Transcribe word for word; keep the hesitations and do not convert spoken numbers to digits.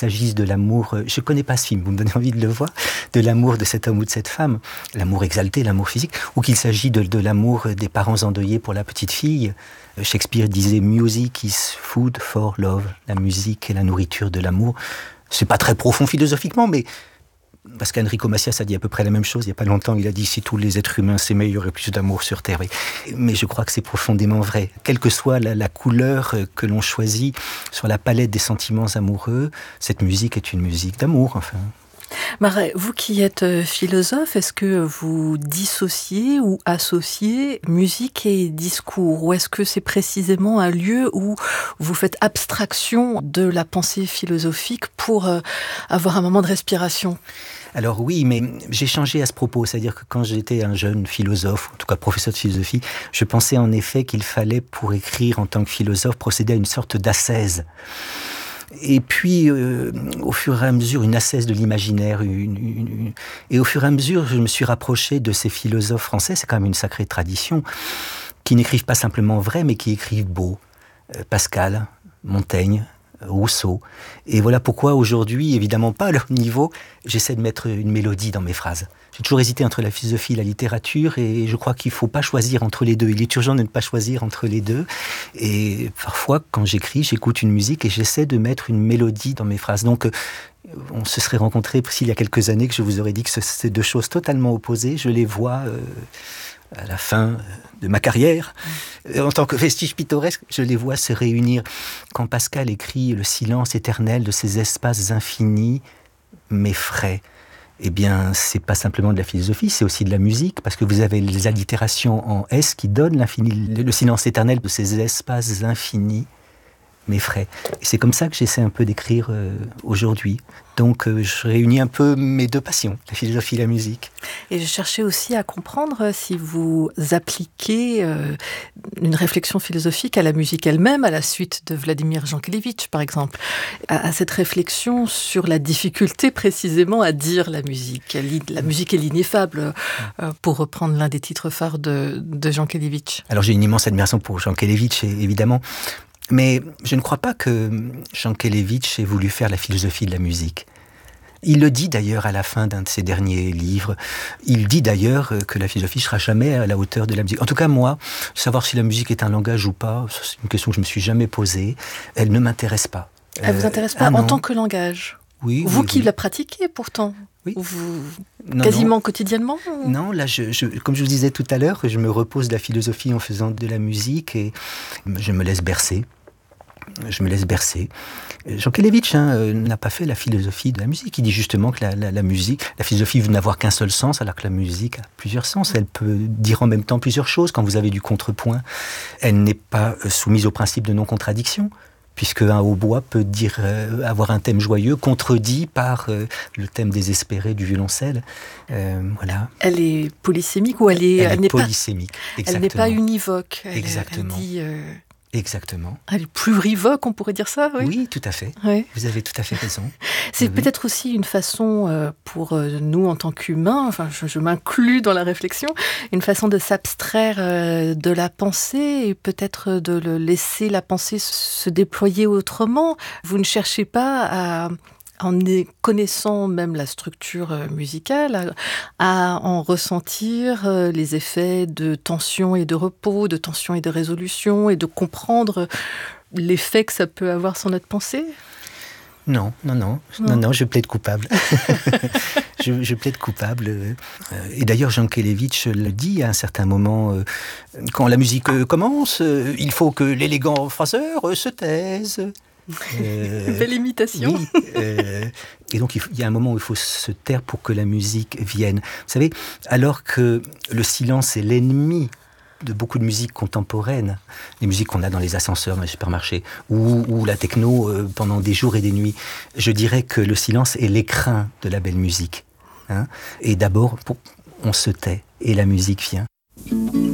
s'agisse de l'amour, je ne connais pas ce film, vous me donnez envie de le voir, de l'amour de cet homme ou de cette femme, l'amour exalté, l'amour physique, ou qu'il s'agit de, de l'amour des parents endeuillés pour la petite fille. Shakespeare disait « Music is food for love », la musique est la nourriture de l'amour. C'est pas très profond philosophiquement, mais parce qu'Enrico Macias a dit à peu près la même chose il n'y a pas longtemps. Il a dit « Si tous les êtres humains s'aimaient, il y aurait plus d'amour sur Terre ». Mais je crois que c'est profondément vrai. Quelle que soit la, la couleur que l'on choisit sur la palette des sentiments amoureux, cette musique est une musique d'amour, enfin. Marais, vous qui êtes philosophe, est-ce que vous dissociez ou associez musique et discours? Ou est-ce que c'est précisément un lieu où vous faites abstraction de la pensée philosophique pour avoir un moment de respiration? Alors oui, mais j'ai changé à ce propos. C'est-à-dire que quand j'étais un jeune philosophe, en tout cas professeur de philosophie, je pensais en effet qu'il fallait, pour écrire en tant que philosophe, procéder à une sorte d'ascèse. Et puis, euh, au fur et à mesure, une ascèse de l'imaginaire. Une, une, une... Et au fur et à mesure, je me suis rapproché de ces philosophes français, c'est quand même une sacrée tradition, qui n'écrivent pas simplement vrai, mais qui écrivent beau. Euh, Pascal, Montaigne, Rousseau. Et voilà pourquoi aujourd'hui, évidemment pas à leur niveau, j'essaie de mettre une mélodie dans mes phrases. J'ai toujours hésité entre la philosophie et la littérature, et je crois qu'il ne faut pas choisir entre les deux. Il est urgent de ne pas choisir entre les deux. Et parfois, quand j'écris, j'écoute une musique et j'essaie de mettre une mélodie dans mes phrases. Donc, on se serait rencontrés il y a quelques années que je vous aurais dit que c'est deux choses totalement opposées. Je les vois euh, à la fin de ma carrière. En tant que vestige pittoresque, je les vois se réunir. Quand Pascal écrit « Le silence éternel de ces espaces infinis m'effraie », eh bien, c'est pas simplement de la philosophie, c'est aussi de la musique, parce que vous avez les allitérations en S qui donnent l'infini, le silence éternel de ces espaces infinis m'effraie. Et c'est comme ça que j'essaie un peu d'écrire euh, aujourd'hui. Donc, euh, je réunis un peu mes deux passions, la philosophie et la musique. Et je cherchais aussi à comprendre si vous appliquez euh, une réflexion philosophique à la musique elle-même, à la suite de Vladimir Jankélévitch, par exemple, à, à cette réflexion sur la difficulté précisément à dire la musique. La musique est l'ineffable, euh, pour reprendre l'un des titres phares de, de Jankélévitch. Alors, j'ai une immense admiration pour Jankélévitch, évidemment. Mais je ne crois pas que Jankélévitch ait voulu faire la philosophie de la musique. Il le dit d'ailleurs à la fin d'un de ses derniers livres. Il dit d'ailleurs que la philosophie ne sera jamais à la hauteur de la musique. En tout cas, moi, savoir si la musique est un langage ou pas, c'est une question que je ne me suis jamais posée. Elle ne m'intéresse pas. Elle ne vous intéresse pas euh, ah en tant que langage? Oui. Vous oui, qui oui. la pratiquez pourtant. Oui. Vous... Non, quasiment non. quotidiennement ou... Non, là, je, je, comme je vous disais tout à l'heure, je me repose de la philosophie en faisant de la musique et je me laisse bercer. Je me laisse bercer. Jankélévitch hein, n'a pas fait la philosophie de la musique. Il dit justement que la, la, la musique, la philosophie veut n'avoir qu'un seul sens, alors que la musique a plusieurs sens. Elle peut dire en même temps plusieurs choses. Quand vous avez du contrepoint, elle n'est pas soumise au principe de non-contradiction, puisque un hautbois peut dire, euh, avoir un thème joyeux contredit par euh, le thème désespéré du violoncelle. Euh, voilà. Elle est polysémique ou elle est... Elle, elle est n'est polysémique, pas, exactement. Elle n'est pas univoque. Elle, exactement. Elle dit... Euh... Exactement. Elle est plurivoque, on pourrait dire ça, oui. Oui, tout à fait. Oui. Vous avez tout à fait raison. C'est oui. peut-être aussi une façon euh, pour euh, nous en tant qu'humains, enfin je, je m'inclus dans la réflexion, une façon de s'abstraire euh, de la pensée et peut-être de le laisser la pensée se déployer autrement. Vous ne cherchez pas à... en connaissant même la structure musicale, à, à en ressentir les effets de tension et de repos, de tension et de résolution, et de comprendre l'effet que ça peut avoir sur notre pensée? Non, non, non, non, non, non je plaide coupable. je, je plaide coupable. Et d'ailleurs, Jankélévitch le dit à un certain moment, euh, quand la musique commence, euh, il faut que l'élégant phraseur se taise. Euh, Belle imitation. Oui, euh, et donc il, faut, il y a un moment où il faut se taire pour que la musique vienne. Vous savez, alors que le silence est l'ennemi de beaucoup de musiques contemporaines, les musiques qu'on a dans les ascenseurs, dans les supermarchés, ou, ou la techno euh, pendant des jours et des nuits, je dirais que le silence est l'écrin de la belle musique. Hein, et d'abord, on se tait et la musique vient.